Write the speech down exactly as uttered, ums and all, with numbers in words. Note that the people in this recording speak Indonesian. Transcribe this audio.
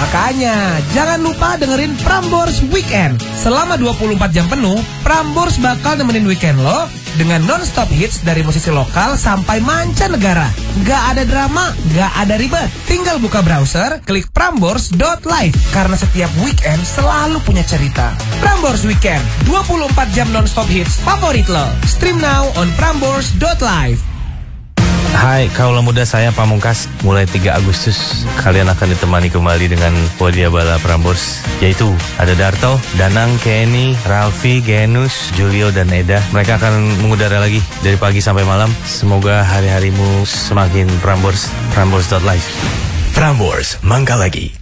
Makanya, jangan lupa dengerin Prambors Weekend. Selama dua puluh empat jam penuh, Prambors bakal nemenin weekend lo dengan non-stop hits dari musisi lokal sampai mancanegara. Gak ada drama, gak ada ribet. Tinggal buka browser, klik prambors dot live. Karena setiap weekend selalu punya cerita. Prambors Weekend, dua puluh empat jam non-stop hits favorit lo. Stream now on prambors dot live. Hai, kaula muda, saya Pamungkas. Mulai tiga Agustus, kalian akan ditemani kembali dengan Wadia Bala Prambors. Yaitu ada Darto, Danang, Kenny, Ralfi, Genus, Julio, dan Eda. Mereka akan mengudara lagi dari pagi sampai malam. Semoga hari-harimu semakin Prambors. Prambors dot live. Prambors, mangga lagi.